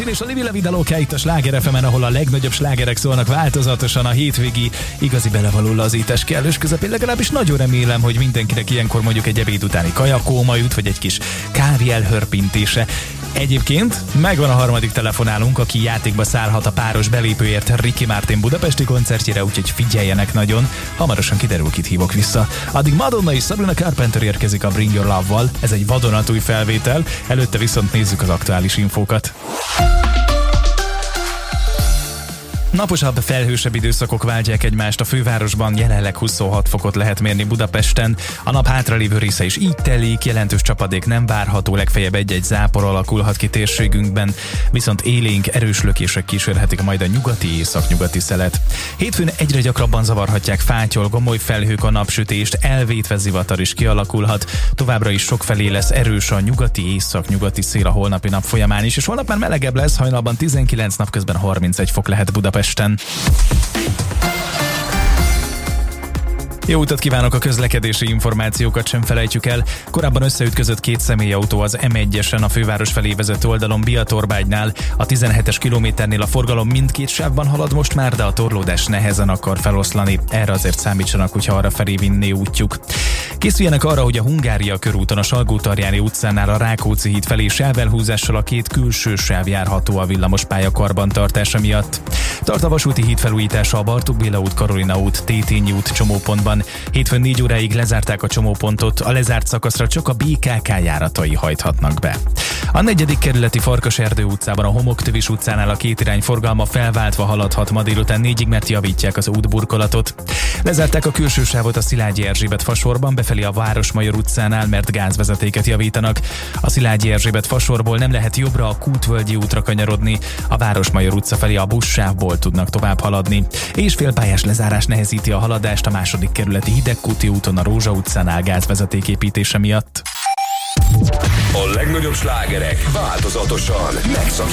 Martin és a Livia La Vida Loca itt a Sláger FM-en, ahol a legnagyobb slágerek szólnak változatosan a hétvégi igazi belevaló lazítás kellős közepén. Legalábbis nagyon remélem, hogy mindenkinek ilyenkor mondjuk egy ebéd utáni kajakóma jut, vagy egy kis kávé elhörpintése. Egyébként megvan a harmadik telefonálunk, aki játékba szállhat a páros belépőért Ricky Martin budapesti koncertjére, úgyhogy figyeljenek nagyon. Hamarosan kiderül, kit hívok vissza. Addig Madonna és Sabrina Carpenter érkezik a Bring Your Love-val. Ez egy vadonatúj felvétel, előtte viszont nézzük az aktuális infókat. Naposabb, felhősebb időszakok váltják egymást, a fővárosban jelenleg 26 fokot lehet mérni Budapesten. A nap hátralévő része is így telik, jelentős csapadék nem várható, legfeljebb egy-egy zápor alakulhat ki térségünkben, viszont élénk, erős lökések kísérhetik majd a nyugati, északnyugati szelet. Hétfőn egyre gyakrabban zavarhatják fátyol, gomoly felhők a napsütést, elvétve zivatar is kialakulhat. Továbbra is sokfelé lesz erős a nyugati, északnyugati szél a holnapi nap folyamán is, és holnap már melegebb lesz, hajnalban 19, napközben 31 fok lehet Budapesten. Jó utat kívánok, a közlekedési információkat sem felejtjük el. Korábban összeütközött két személyautó az M1-esen a főváros felé vezető oldalon Biatorbágynál. A 17-es kilométernél a forgalom mindkét sávban halad most már, de a torlódás nehezen akar feloszlani. Erre azért számítsanak, hogyha arra felé vinné útjuk. Készüljenek arra, hogy a Hungária körúton a Salgó-Tarjáni utcánál a Rákóczi híd felé sávelhúzással a két külső sáv járható a villamospálya karbantartása miatt. Tart a vasúti híd felújítása a Bartók Béla út, Karolina út, Tétényi út csomópontban. Hétfőn 4 óráig lezárták a csomópontot, a lezárt szakaszra csak a BKK járatai hajthatnak be. A 4. kerületi Farkaserdő utcában a Homoktövis utcánál a két irány forgalma felváltva haladhat ma délután 4-ig, mert javítják az útburkolatot. Lezárták a külső sávot a Szilágyi Erzsébet fasorban, befelé a Városmajor utcánál, mert gázvezetéket javítanak. A Szilágyi Erzsébet fasorból nem lehet jobbra a Kútvölgyi útra kanyarodni, a Városmajor utca felé a buszsávból tudnak tovább haladni. És félpályás lezárás nehezíti a haladást a 2. kerületi Hidegkúti úton a Rózsa utcánál gázvezeték építése miatt. A legnagyobb slágerek változatosan megszakítják